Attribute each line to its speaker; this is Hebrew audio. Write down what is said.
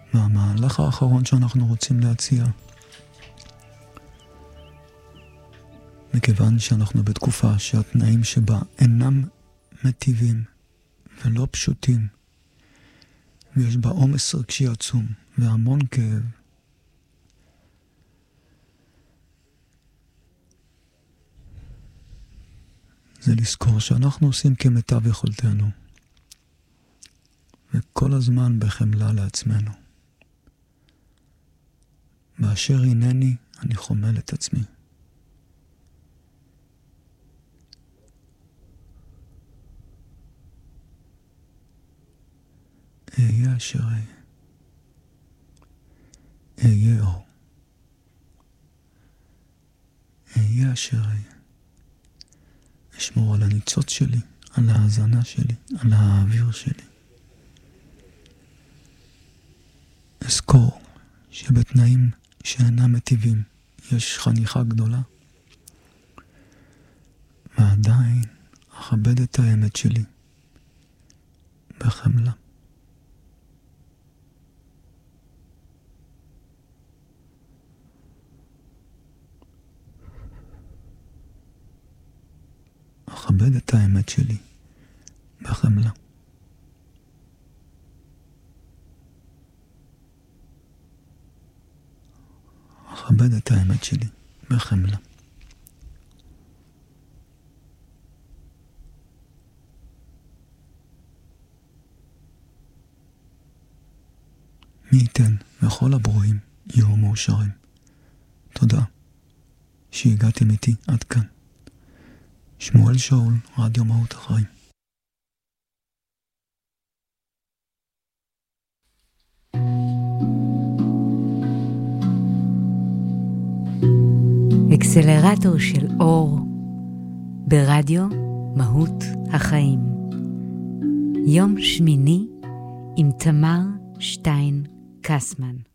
Speaker 1: והמהלך האחרון שאנחנו רוצים להציע, מכיוון שאנחנו בתקופה שהתנאים שבה אינם מטיבים ולא פשוטים, ויש בה עומס רגשי עצום והמון כאב, זה לזכור שאנחנו עושים כמיטב יכולתנו, וכל הזמן בחמלה לעצמנו. באשר הנני, אני חומל את עצמי. אהיה אשר אהיה. אהיה אור. אהיה אשר אהיה. אשמור על הניצוץ שלי, על ההזנה שלי, על האוויר שלי. אזכור שבתנאים שאינם מטיבים יש חניכה גדולה, ועדיין אכבד את האמת שלי בחמלה. אכבד את האמת שלי בחמלה. אכבד את האמת שלי בחמלה. מי ייתן וכל הברואים יהיו מאושרים. תודה שהגעתם איתי עד כאן. שמואל שאול, רדיו מהות החיים.
Speaker 2: אקסלרטור של אור ברדיו מהות החיים. יום שמיני עם תמר שטיין קסמן.